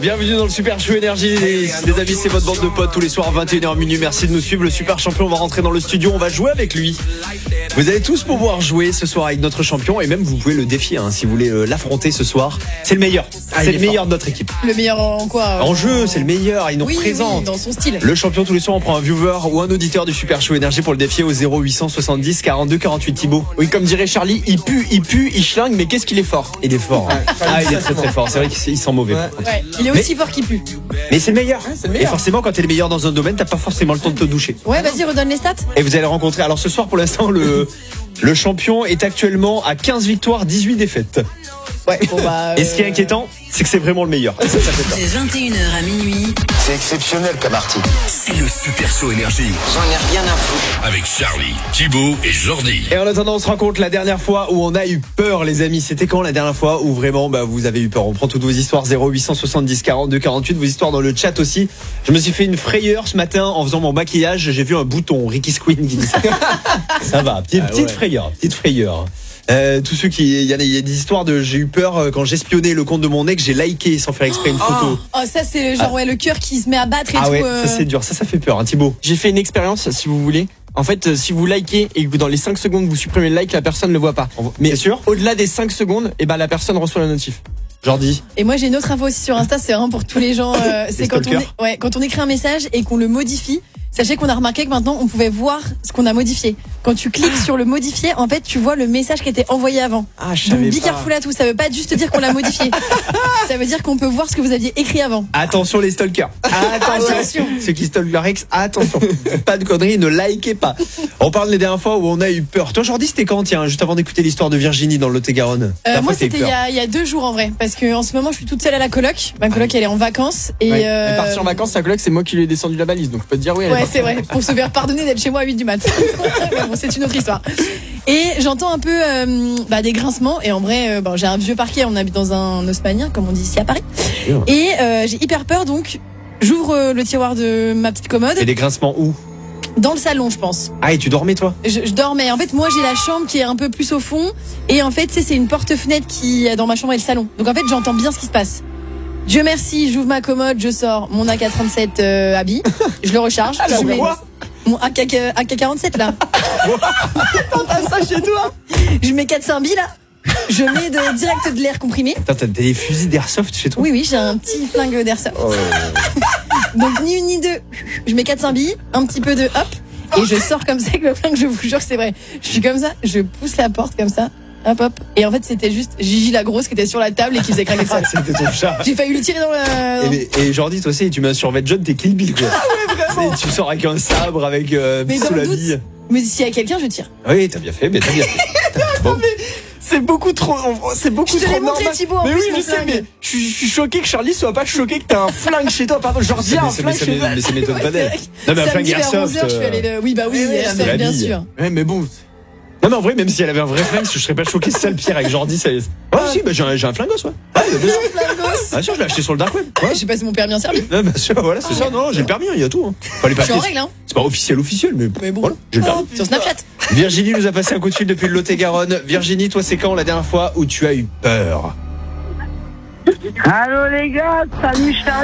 Bienvenue dans le Super Show Énergie, les amis, c'est votre bande de potes tous les soirs 21h minuit. Merci de nous suivre. Le super champion va rentrer dans le studio, on va jouer avec lui. Vous allez tous pouvoir jouer ce soir avec notre champion et même vous pouvez le défier si vous voulez l'affronter ce soir. C'est le meilleur, c'est le meilleur de notre équipe. Le meilleur en quoi En jeu, c'est le meilleur, il nous représente. Oui, dans son style. Le champion tous les soirs, on prend un viewer ou un auditeur du Super Show Énergie pour le défier au 0870 42 48 Thibaut. Oui, comme dirait Charlie, il pue, il schlingue, mais qu'est-ce qu'il est fort. Il est fort. Il est très très fort. C'est vrai qu'il sent mauvais. Ouais, il est aussi fort qu'il pue. Mais c'est le meilleur. Et forcément, quand t'es le meilleur dans un domaine, t'as pas forcément le temps de te doucher. Ouais, vas-y, redonne les stats. Et vous allez rencontrer. Alors ce soir, pour l'instant, le champion est actuellement à 15 victoires, 18 défaites. Ouais, bon bah, Et ce qui est inquiétant, c'est que c'est vraiment le meilleur. Ça fait peur. De 21h à minuit. C'est exceptionnel comme article. C'est le Super Show Énergie. J'en ai rien à foutre. Avec Charlie, Thibaut et Jordi. Et en attendant, on se rend compte la dernière fois où on a eu peur, les amis. C'était quand la dernière fois où vraiment vous avez eu peur? On prend toutes vos histoires 0870 42 48, vos histoires dans le chat aussi. Je me suis fait une frayeur ce matin en faisant mon maquillage. J'ai vu un bouton, Ricky Squeen qui dit ça. Ça va, petite frayeur. Tous ceux il y a des histoires de j'ai eu peur quand j'espionnais le compte de mon ex, j'ai liké sans faire exprès une photo. Oh, ça c'est genre le cœur qui se met à battre et tout. Ouais, ça c'est dur, ça fait peur, Thibaut. J'ai fait une expérience, si vous voulez. En fait, si vous likez et que dans les 5 secondes vous supprimez le like, la personne ne le voit pas. Mais sûr au-delà des 5 secondes, la personne reçoit la notif. Jordi. Et moi j'ai une autre info aussi sur Insta, c'est vraiment pour tous les gens. C'est quand on écrit un message et qu'on le modifie. Sachez qu'on a remarqué que maintenant on pouvait voir ce qu'on a modifié. Quand tu cliques sur le modifier, en fait tu vois le message qui était envoyé avant. Donc be careful à tout, ça veut pas juste dire qu'on l'a modifié. Ça veut dire qu'on peut voir ce que vous aviez écrit avant. Attention les stalkers. Attention. Ceux qui stalkent leur ex, attention. Pas de conneries, ne likez pas. On parle des dernières fois où on a eu peur. Toi Jordi, c'était quand, tiens, juste avant d'écouter l'histoire de Virginie dans le Lot-et-Garonne? Moi c'était il y a 2 jours en vrai, parce que en ce moment je suis toute seule à la coloc. Ma coloc elle est en vacances et elle est partie en vacances, sa coloc, c'est moi qui lui ai descendu la balise, donc je peux te dire oui. Ouais, c'est vrai, pour se faire pardonner d'être chez moi à 8 du mat. Bon, c'est une autre histoire. Et j'entends un peu des grincements. Et en vrai, j'ai un vieux parquet. On habite dans un haussmannien, comme on dit ici à Paris. Et j'ai hyper peur, donc j'ouvre le tiroir de ma petite commode. Et des grincements où? Dans le salon, je pense. Ah, et tu dormais toi? Je dormais. En fait, moi j'ai la chambre qui est un peu plus au fond. Et en fait, c'est une porte-fenêtre qui est dans ma chambre et le salon. Donc en fait, j'entends bien ce qui se passe. Dieu merci, j'ouvre ma commode, je sors mon AK-37 habit, je le recharge. Je mets mon AK-47 là. T'as ça chez toi? Je mets 4-5 billes là. Je mets direct de l'air comprimé. Attends, t'as des fusils d'airsoft chez toi? Oui, j'ai un petit flingue d'airsoft. Donc ni une ni deux. Je mets 4-5 billes, un petit peu de hop, et je sors comme ça avec le flingue, je vous jure que c'est vrai. Je suis comme ça, je pousse la porte comme ça. Hop. Et en fait, c'était juste Gigi la grosse qui était sur la table et qui faisait craquer ça. C'était ton chat. J'ai failli lui tirer dans le... Et Jordi, toi aussi, tu mets un survêt jaune, t'es Kill Bill, quoi. Ah ouais, vraiment. Tu sors avec un sabre, avec sous la bille. Mais s'il y a quelqu'un, je tire. Oui, t'as bien fait, mais t'as bien fait. Bon. C'est beaucoup trop Je te l'ai montré, Thibaut, en mais plus, oui, mon je sais, flingue. mais je suis choqué que Charlie soit pas choqué que t'as un flingue chez toi. Pardon, Jordi a un flingue chez toi. Mais ça m'étonne pas d'elle. Ouais, Non, mais un flingue samedi vers airsoft. 11h, je suis allée Oui, airsoft, la bien bille. sûr. Ouais, mais bon. Non, mais en vrai, même si elle avait un vrai flingue, je serais pas choqué. C'est ça le pire avec Jordi. Si, j'ai un flingos, ouais. Bien sûr, je l'ai acheté sur le dark web. Ouais, j'ai passé mon permis en Serbie. Ouais, bien sûr, voilà, c'est ça. Non, j'ai le permis, il y a tout. Enfin, les Je suis en papiers, règle, hein. c'est pas officiel, mais bon, voilà, j'ai le permis. Sur Snapchat. Virginie nous a passé un coup de fil depuis le Lot-et-Garonne. Virginie, toi, c'est quand la dernière fois où tu as eu peur? Allô les gars, salut Charles.